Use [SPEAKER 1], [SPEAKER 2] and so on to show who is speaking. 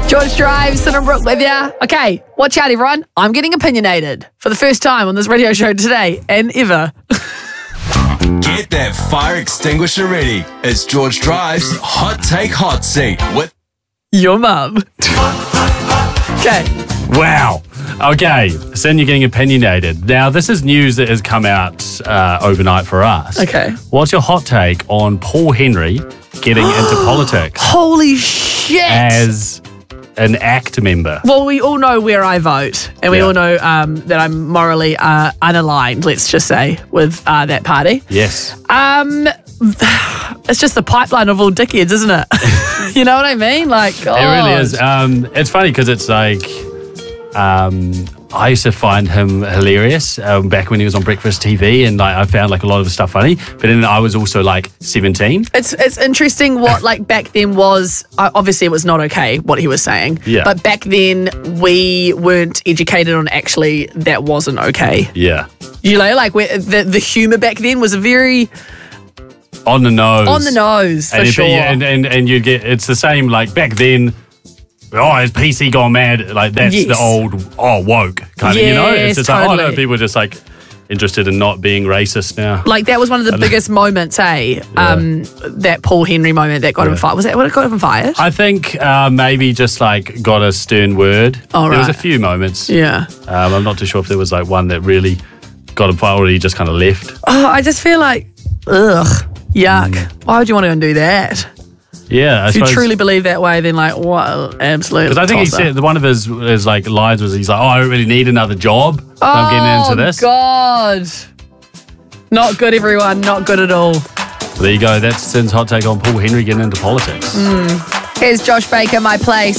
[SPEAKER 1] George Drives, Sid and Brooke with ya. Okay, watch out, everyone. I'm getting opinionated for the first time on this radio show today and ever.
[SPEAKER 2] Get that fire extinguisher ready. It's George Drives Hot Take Hot Seat with
[SPEAKER 1] Your mum. Okay.
[SPEAKER 3] Wow. Okay, so then you're getting opinionated. Now, this is news that has come out overnight for us.
[SPEAKER 1] Okay.
[SPEAKER 3] What's your hot take on Paul Henry getting into politics
[SPEAKER 1] Holy shit.
[SPEAKER 3] as an ACT member?
[SPEAKER 1] Well, we all know where I vote, and we
[SPEAKER 3] Yeah.
[SPEAKER 1] all know that I'm morally unaligned, let's just say, with that party.
[SPEAKER 3] Yes.
[SPEAKER 1] It's just the pipeline of all dickheads, isn't it? You know what I mean? Like, God.
[SPEAKER 3] It really is. It's funny because it's like, I used to find him hilarious back when he was on Breakfast TV, and like I found like a lot of his stuff funny. But then I was also like 17.
[SPEAKER 1] It's interesting what like back then was, obviously it was not okay what he was saying.
[SPEAKER 3] Yeah.
[SPEAKER 1] But back then we weren't educated on actually that wasn't okay.
[SPEAKER 3] Yeah.
[SPEAKER 1] You know, like the humour back then was a very
[SPEAKER 3] On the nose.
[SPEAKER 1] on the nose, for
[SPEAKER 3] and
[SPEAKER 1] sure.
[SPEAKER 3] And you get, it's the same like back then. Oh, has PC gone mad? Like that's
[SPEAKER 1] Yes.
[SPEAKER 3] the old woke kind of, you know?
[SPEAKER 1] Yes,
[SPEAKER 3] It's just like, oh no,
[SPEAKER 1] totally.
[SPEAKER 3] people are just like interested in not being racist now.
[SPEAKER 1] Like that was one of the biggest moments, that Paul Henry moment that got him fired. Was that what got him fired?
[SPEAKER 3] I think maybe just like got a stern word.
[SPEAKER 1] Oh,
[SPEAKER 3] There was a
[SPEAKER 1] right.
[SPEAKER 3] few moments.
[SPEAKER 1] Yeah.
[SPEAKER 3] I'm not too sure if there was like one that really got him fired or he just kind of left.
[SPEAKER 1] Oh, I just feel like, ugh, yuck. Why would you want to go and do that?
[SPEAKER 3] Yeah, I
[SPEAKER 1] If you
[SPEAKER 3] suppose.
[SPEAKER 1] truly believe that way, then like, what? Absolutely.
[SPEAKER 3] Because I think he said one of his like lines was he's like, oh, I don't really need another job. So I'm getting into this.
[SPEAKER 1] Oh, God. Not good, everyone. Not good at all.
[SPEAKER 3] There you go. That's Sin's hot take on Paul Henry getting into politics.
[SPEAKER 1] Here's Josh Baker, My Place.